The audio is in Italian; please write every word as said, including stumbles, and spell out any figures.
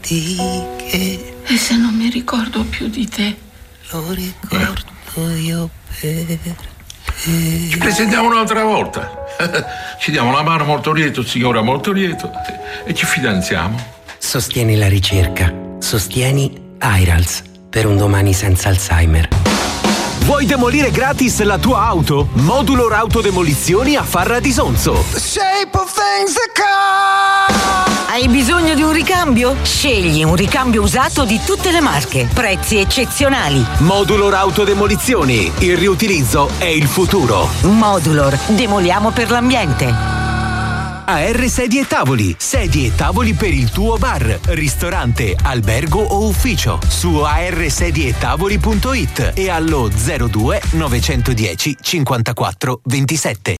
che... E se non mi ricordo più di te? Lo ricordo io per te. Ci presentiamo un'altra volta. Ci diamo la mano molto lieto, signora molto lieto, e ci fidanziamo. Sostieni la ricerca. Sostieni AIRALS per un domani senza Alzheimer. Vuoi demolire gratis la tua auto? Modulor Autodemolizioni a Farra di Sonzo. Hai bisogno di un ricambio? Scegli un ricambio usato di tutte le marche. Prezzi eccezionali. Modulor Autodemolizioni. Il riutilizzo è il futuro. Modulor. Demoliamo per l'ambiente. A R Sedie e Tavoli. Sedie e tavoli per il tuo bar, ristorante, albergo o ufficio. Su a r sedie e tavoli punto it e allo zero due nove uno zero cinquantaquattro ventisette.